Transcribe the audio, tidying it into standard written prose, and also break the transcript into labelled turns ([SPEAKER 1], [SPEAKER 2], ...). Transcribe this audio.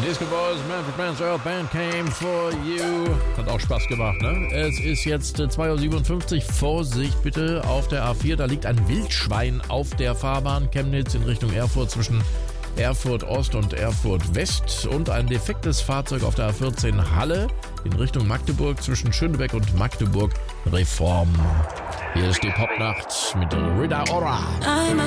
[SPEAKER 1] Disco Boys, Manfred Mann's Earth Band Came For You. Hat auch Spaß gemacht, ne? Es ist jetzt 2:57 Uhr. Vorsicht bitte auf der A4. Da liegt ein Wildschwein auf der Fahrbahn Chemnitz in Richtung Erfurt zwischen Erfurt Ost und Erfurt West. Und ein defektes Fahrzeug auf der A14 Halle in Richtung Magdeburg zwischen Schönebeck und Magdeburg Reform. Hier ist die Popnacht mit Rita Ora.